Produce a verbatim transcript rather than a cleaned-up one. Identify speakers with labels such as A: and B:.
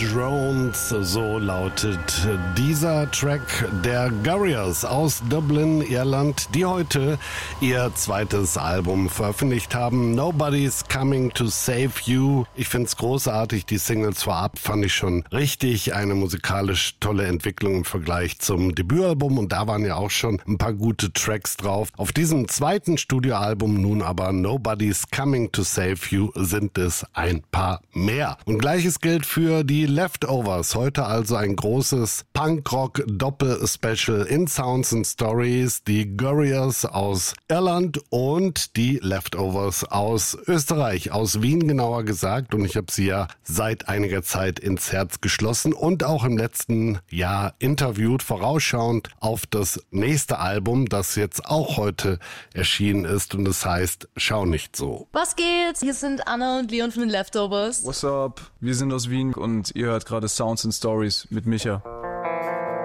A: Drones, so lautet dieser Track der Gurriers aus Dublin, Irland, die heute ihr zweites Album veröffentlicht haben. Nobody's Coming to Save You. Ich find's großartig, die Singles vorab fand ich schon richtig, eine musikalisch tolle Entwicklung im Vergleich zum Debütalbum und da waren ja auch schon ein paar gute Tracks drauf. Auf diesem zweiten Studioalbum nun aber Nobody's Coming to Save You sind es ein paar mehr. Und gleiches gilt für die Leftovers. Heute also ein großes Punkrock-Doppel-Special in Sounds and Stories. Die Gurriers aus Irland und die Leftovers aus Österreich, aus Wien genauer gesagt. Und ich habe sie ja seit einiger Zeit ins Herz geschlossen und auch im letzten Jahr interviewt, vorausschauend auf das nächste Album, das jetzt auch heute erschienen ist und es heißt Schau nicht so.
B: Was geht? Hier sind Anna und Leon von den Leftovers.
C: What's up? Wir sind aus Wien und ihr hört gerade Sounds and Stories mit Micha.